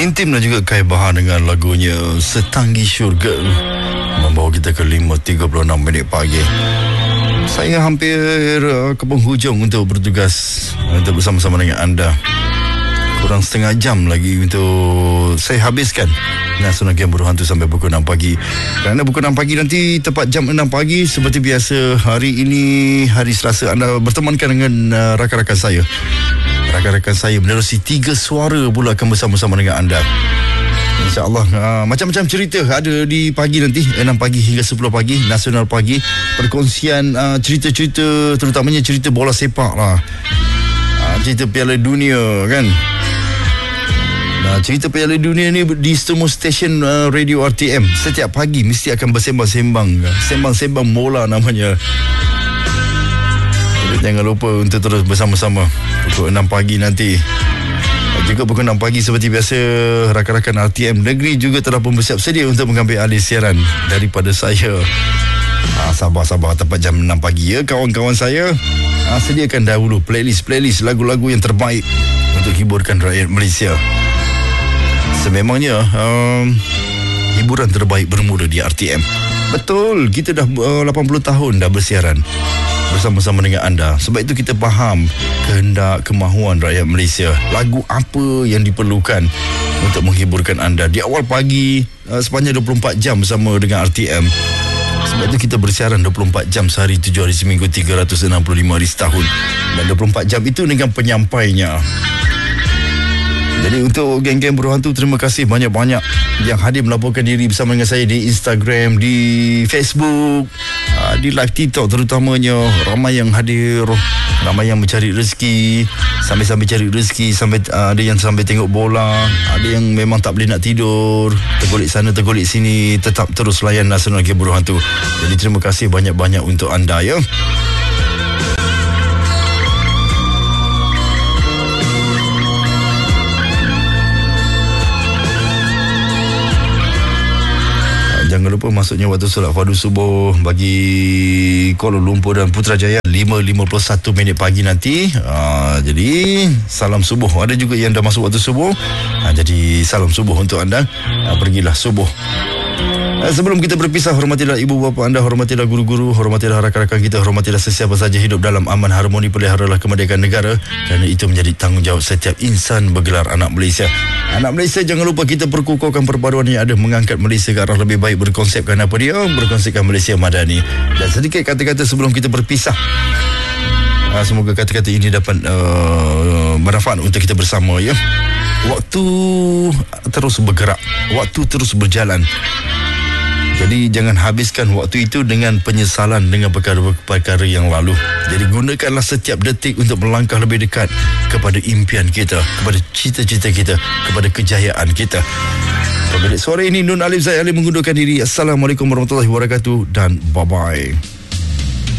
Intim dan juga Kai Bahar dengan lagunya Setanggi Syurga, membawa kita ke 5.36 minit pagi. Saya hampir ke penghujung untuk bertugas untuk bersama-sama dengan anda. Kurang setengah jam lagi untuk saya habiskan Nasional Game Berhantu sampai pukul 6 pagi. Kerana pukul 6 pagi nanti tepat jam 6 pagi seperti biasa, hari ini hari Selasa, anda bertemankan dengan rakan-rakan saya. Rakan-rakan saya menerusi 3 suara pula akan bersama-sama dengan anda. InsyaAllah macam-macam cerita ada di pagi nanti 6 pagi hingga 10 pagi Nasional Pagi. Perkongsian cerita-cerita, terutamanya cerita bola sepak lah, cerita Piala Dunia kan. Cerita Piala Dunia ni di semua stesen radio RTM setiap pagi mesti akan bersembang-sembang. Sembang-sembang bola namanya. Jangan lupa untuk terus bersama-sama pukul 6 pagi nanti. Juga pukul 6 pagi seperti biasa, rakan-rakan RTM Negeri juga telah pun bersiap sedia untuk mengambil alih siaran daripada saya. Sabar-sabar tepat jam 6 pagi ya kawan-kawan saya. Sediakan dahulu playlist lagu-lagu yang terbaik untuk hiburkan rakyat Malaysia. Sememangnya hiburan terbaik bermula di RTM. Betul, kita dah 80 tahun dah bersiaran bersama-sama dengan anda. Sebab itu kita faham kehendak, kemahuan rakyat Malaysia. Lagu apa yang diperlukan untuk menghiburkan anda di awal pagi sepanjang 24 jam bersama dengan RTM. Sebab itu kita bersiaran 24 jam sehari, 7 hari seminggu, 365 hari setahun. Dan 24 jam itu dengan penyampainya. Jadi untuk geng-geng berhantu, terima kasih banyak-banyak yang hadir melaporkan diri bersama dengan saya di Instagram, di Facebook, di live TikTok terutamanya. Ramai yang hadir, ramai yang mencari rezeki, sambil-sambil cari rezeki, sampai ada yang sambil tengok bola, ada yang memang tak boleh nak tidur, tergolek sana tergolek sini, tetap terus layan Nasional Game Berhantu. Jadi terima kasih banyak-banyak untuk anda ya. Jangan lupa masuknya waktu solat fardu subuh bagi Kuala Lumpur dan Putrajaya 5.51 minit pagi nanti. Jadi salam subuh. Ada juga yang dah masuk waktu subuh. Jadi salam subuh untuk anda. Pergilah subuh. Sebelum kita berpisah, hormatilah ibu bapa anda, hormatilah guru-guru, hormatilah rakan-rakan kita, hormatilah sesiapa saja hidup dalam aman harmoni, peliharalah kemerdekaan negara, kerana itu menjadi tanggungjawab setiap insan bergelar anak Malaysia. Anak Malaysia, jangan lupa kita perkukuhkan perpaduan yang ada, mengangkat Malaysia ke arah lebih baik, berkonsepkan apa dia? Berkonsepkan Malaysia Madani. Dan sedikit kata-kata sebelum kita berpisah. Semoga kata-kata ini dapat bermanfaat untuk kita bersama ya. Waktu terus bergerak, waktu terus berjalan. Jadi jangan habiskan waktu itu dengan penyesalan dengan perkara-perkara yang lalu. Jadi gunakanlah setiap detik untuk melangkah lebih dekat kepada impian kita, kepada cita-cita kita, kepada kejayaan kita. Pada sore ini Nun Alif Zaid Ali mengundurkan diri. Assalamualaikum warahmatullahi wabarakatuh dan bye-bye.